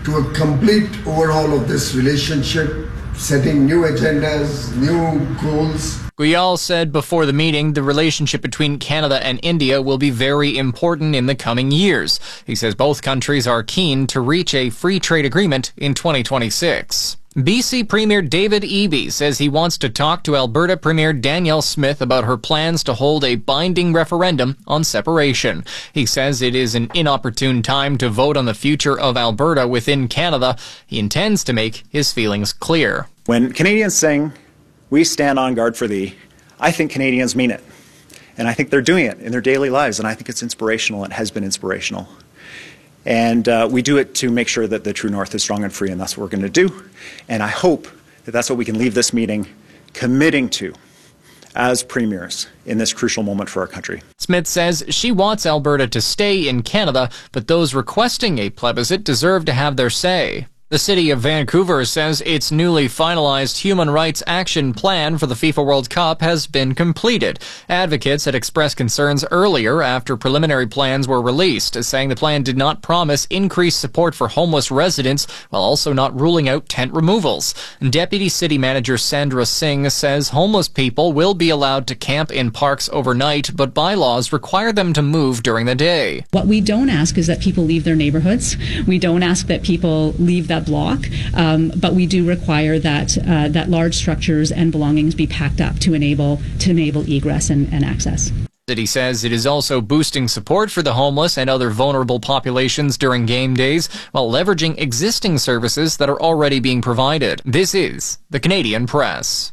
to a complete overhaul of this relationship, setting new agendas, new goals. Goyal said before the meeting the relationship between Canada and India will be very important in the coming years. He says both countries are keen to reach a free trade agreement in 2026. BC Premier David Eby says he wants to talk to Alberta Premier Danielle Smith about her plans to hold a binding referendum on separation. He says it is an inopportune time to vote on the future of Alberta within Canada. He intends to make his feelings clear. When Canadians sing, "We stand on guard for thee," I think Canadians mean it. And I think they're doing it in their daily lives, and I think it's inspirational and has been inspirational. And we do it to make sure that the true north is strong and free, and that's what we're going to do. And I hope that that's what we can leave this meeting committing to as premiers in this crucial moment for our country. Smith says she wants Alberta to stay in Canada, but those requesting a plebiscite deserve to have their say. The city of Vancouver says its newly finalized Human Rights Action Plan for the FIFA World Cup has been completed. Advocates had expressed concerns earlier after preliminary plans were released, saying the plan did not promise increased support for homeless residents while also not ruling out tent removals. Deputy City Manager Sandra Singh says homeless people will be allowed to camp in parks overnight, but bylaws require them to move during the day. What we don't ask is that people leave their neighborhoods. We don't ask that people leave that block, but we do require that that large structures and belongings be packed up to enable egress and access. The city says it is also boosting support for the homeless and other vulnerable populations during game days while leveraging existing services that are already being provided. This is the Canadian Press.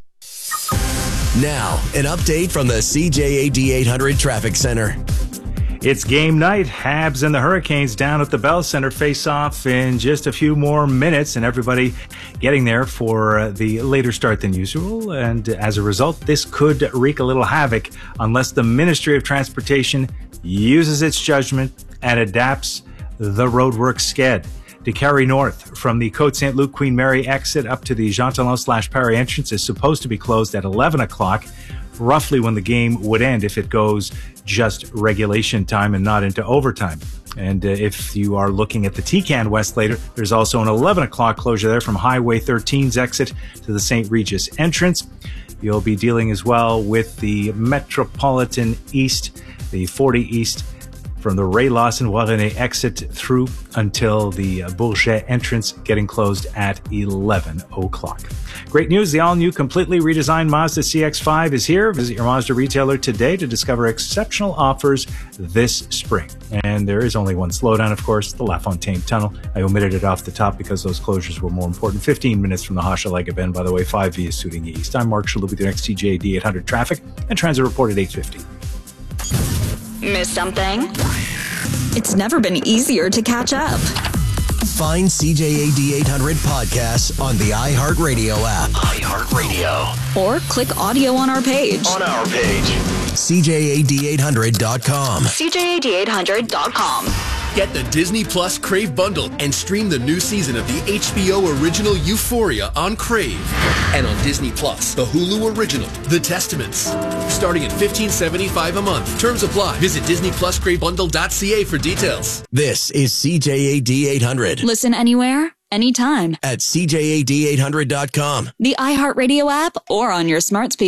Now, an update from the CJAD 800 Traffic Center. It's game night. Habs and the Hurricanes down at the Bell Center face off in just a few more minutes, and everybody getting there for the later start than usual. And as a result, this could wreak a little havoc unless the Ministry of Transportation uses its judgment and adapts the roadwork sched. To carry north from the Côte St. Luc Queen Mary exit up to the Jean Talon/Parry entrance is supposed to be closed at 11 o'clock, roughly when the game would end if it goes just regulation time and not into overtime. And if you are looking at the Tecan West later, there's also an 11 o'clock closure there from Highway 13's exit to the St. Regis entrance. You'll be dealing as well with the Metropolitan East, the 40 East, from the Ray Lawson Warrené exit through until the Bourget entrance, getting closed at 11 o'clock. Great news, the all-new, completely redesigned Mazda CX-5 is here. Visit your Mazda retailer today to discover exceptional offers this spring. And there is only one slowdown, of course, the La Fontaine Tunnel. I omitted it off the top because those closures were more important. 15 minutes from the Hochelaga Bend, by the way, 5V is suiting east. I'm Mark Shalhoub with your next CJAD 800 traffic and transit report at 8:50. Miss something? It's never been easier to catch up. Find CJAD 800 podcasts on the iHeartRadio app. iHeartRadio. Or click audio on our page. CJAD800.com. CJAD800.com. Get the Disney Plus Crave bundle and stream the new season of the HBO original Euphoria on Crave. And on Disney Plus, the Hulu original, The Testaments. Starting at $15.75 a month. Terms apply. Visit DisneyPlusCraveBundle.ca for details. This is CJAD 800. Listen anywhere, anytime. At CJAD800.com. The iHeartRadio app or on your smart speaker.